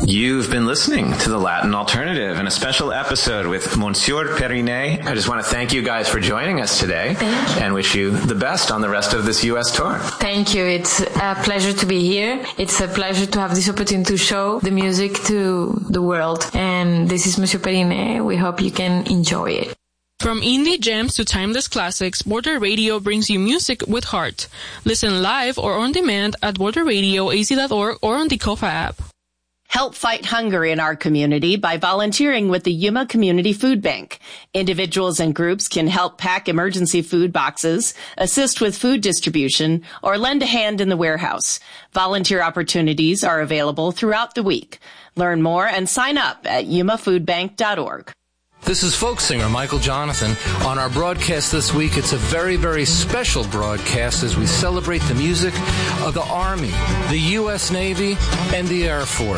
You've been listening to The Latin Alternative in a special episode with Monsieur Perinet. I just want to thank you guys for joining us today and wish you the best on the rest of this U.S. tour. Thank you. It's a pleasure to be here. It's a pleasure to have this opportunity to show the music to the world. And this is Monsieur Perinet. We hope you can enjoy it. From indie gems to timeless classics, Border Radio brings you music with heart. Listen live or on demand at borderradioaz.org or on the Kofa app. Help fight hunger in our community by volunteering with the Yuma Community Food Bank. Individuals and groups can help pack emergency food boxes, assist with food distribution, or lend a hand in the warehouse. Volunteer opportunities are available throughout the week. Learn more and sign up at yumafoodbank.org. This is folk singer Michael Jonathan. On our broadcast this week, it's a very, very special broadcast as we celebrate the music of the Army, the U.S. Navy, and the Air Force.